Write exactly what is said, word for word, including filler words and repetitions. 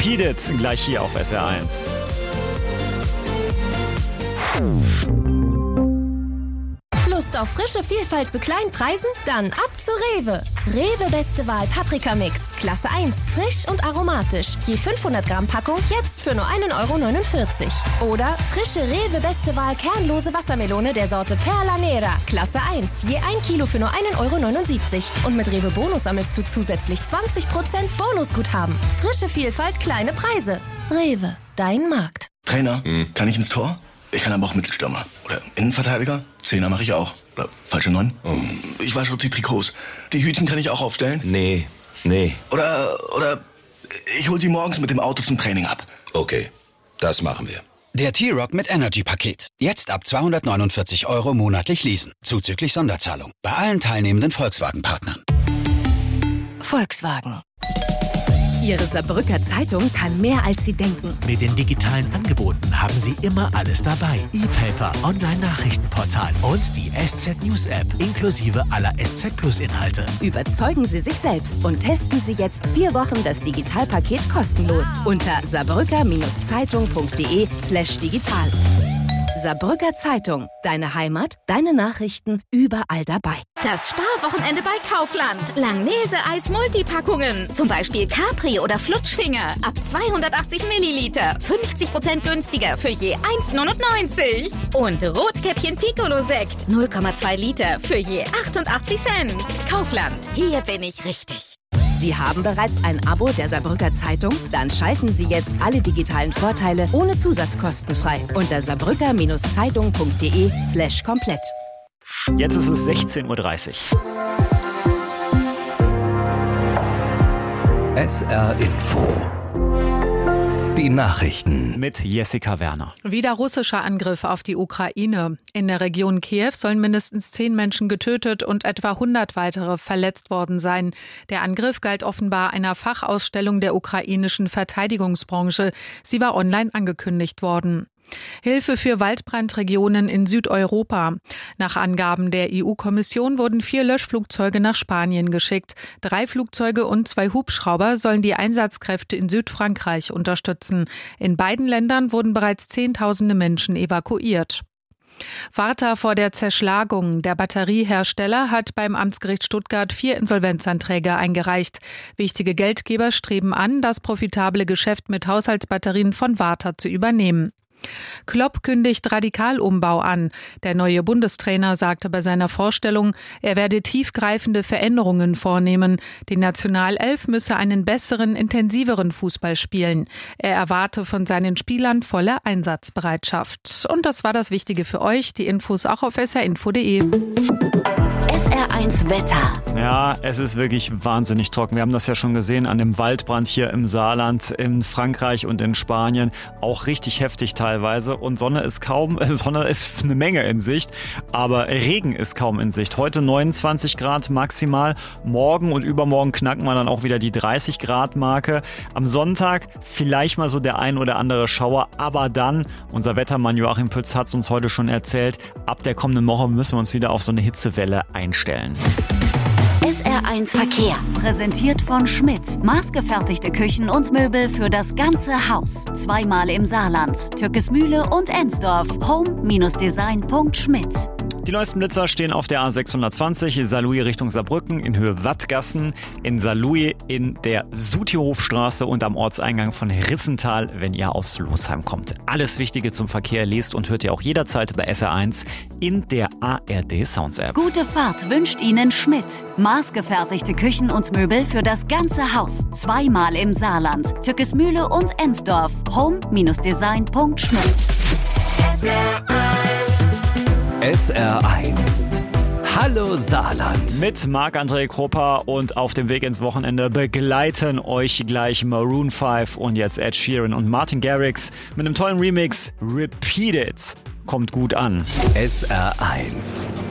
Repeat It, gleich hier auf S R eins. Lust auf frische Vielfalt zu kleinen Preisen? Dann ab zu Rewe. Rewe Beste Wahl Paprika-Mix, Klasse eins, frisch und aromatisch. Je fünfhundert Gramm Packung jetzt für nur ein Euro neunundvierzig. Oder frische Rewe Beste Wahl kernlose Wassermelone der Sorte Perla Nera, Klasse eins, je ein Kilo für nur ein Euro neunundsiebzig. Und mit Rewe Bonus sammelst du zusätzlich zwanzig Prozent Bonusguthaben. Frische Vielfalt, kleine Preise. Rewe, dein Markt. Trainer, hm. kann ich ins Tor? Ich kann aber auch Mittelstürmer. Oder Innenverteidiger. Zehner mache ich auch. Oder falsche Neun. Oh. Ich wasche die Trikots. Die Hütchen kann ich auch aufstellen. Nee, nee. Oder, oder ich hol sie morgens mit dem Auto zum Training ab. Okay, das machen wir. Der T-Rock mit Energy-Paket. Jetzt ab zweihundertneunundvierzig Euro monatlich leasen. Zuzüglich Sonderzahlung. Bei allen teilnehmenden Volkswagen-Partnern. Volkswagen. Ihre Saarbrücker Zeitung kann mehr, als Sie denken. Mit den digitalen Angeboten haben Sie immer alles dabei. E-Paper, Online-Nachrichtenportal und die S Z News App inklusive aller S Z Plus Inhalte. Überzeugen Sie sich selbst und testen Sie jetzt vier Wochen das Digitalpaket kostenlos unter saarbrücker-zeitung.de slash digital. Saarbrücker Zeitung. Deine Heimat, deine Nachrichten, überall dabei. Das Sparwochenende bei Kaufland. Langnese-Eis Multipackungen. Zum Beispiel Capri oder Flutschfinger. Ab zweihundertachtzig Milliliter. fünfzig Prozent günstiger für je eins neunundneunzig. Und Rotkäppchen Piccolo-Sekt. null Komma zwei Liter für je achtundachtzig Cent. Kaufland. Hier bin ich richtig. Sie haben bereits ein Abo der Saarbrücker Zeitung? Dann schalten Sie jetzt alle digitalen Vorteile ohne Zusatzkosten frei unter saarbrücker-zeitung.de slash komplett. Jetzt ist es sechzehn Uhr dreißig. S R Info. Die Nachrichten mit Jessica Werner. Wieder russischer Angriff auf die Ukraine. In der Region Kiew sollen mindestens zehn Menschen getötet und etwa hundert weitere verletzt worden sein. Der Angriff galt offenbar einer Fachausstellung der ukrainischen Verteidigungsbranche. Sie war online angekündigt worden. Hilfe für Waldbrandregionen in Südeuropa. Nach Angaben der E U-Kommission wurden vier Löschflugzeuge nach Spanien geschickt. Drei Flugzeuge und zwei Hubschrauber sollen die Einsatzkräfte in Südfrankreich unterstützen. In beiden Ländern wurden bereits Zehntausende Menschen evakuiert. Warta vor der Zerschlagung. Der Batteriehersteller hat beim Amtsgericht Stuttgart vier Insolvenzanträge eingereicht. Wichtige Geldgeber streben an, das profitable Geschäft mit Haushaltsbatterien von Warta zu übernehmen. Klopp kündigt Radikalumbau an. Der neue Bundestrainer sagte bei seiner Vorstellung, er werde tiefgreifende Veränderungen vornehmen. Die Nationalelf müsse einen besseren, intensiveren Fußball spielen. Er erwarte von seinen Spielern volle Einsatzbereitschaft. Und das war das Wichtige für euch. Die Infos auch auf s r info punkt d e. S R eins Wetter. Ja, es ist wirklich wahnsinnig trocken. Wir haben das ja schon gesehen an dem Waldbrand hier im Saarland, in Frankreich und in Spanien. Auch richtig heftig teilweise. Und Sonne ist kaum, Sonne ist eine Menge in Sicht, aber Regen ist kaum in Sicht. Heute neunundzwanzig Grad maximal. Morgen und übermorgen knacken wir dann auch wieder die dreißig Grad Marke. Am Sonntag vielleicht mal so der ein oder andere Schauer, aber dann, unser Wettermann Joachim Pütz hat es uns heute schon erzählt, ab der kommenden Woche müssen wir uns wieder auf so eine Hitzewelle einstellen. S R eins Verkehr. Präsentiert von Schmidt. Maßgefertigte Küchen und Möbel für das ganze Haus. Zweimal im Saarland. Türkesmühle und Ensdorf. home-design punkt schmidt. Die neuesten Blitzer stehen auf der A sechshundertzwanzig, Saarlouis Richtung Saarbrücken in Höhe Wattgassen, in Saarlouis in der Sutihofstraße und am Ortseingang von Rissental, wenn ihr aufs Losheim kommt. Alles Wichtige zum Verkehr lest und hört ihr auch jederzeit bei S R eins in der A R D Sounds App. Gute Fahrt wünscht Ihnen Schmidt. Maßgefertigte Küchen und Möbel für das ganze Haus. Zweimal im Saarland. Türkesmühle und Ensdorf. home-design punkt schmidt. S R eins. S R eins. Hallo Saarland. Mit Marc-André Kropper und auf dem Weg ins Wochenende begleiten euch gleich Maroon fünf und jetzt Ed Sheeran und Martin Garrix mit einem tollen Remix. Repeat It. Kommt gut an. S R eins.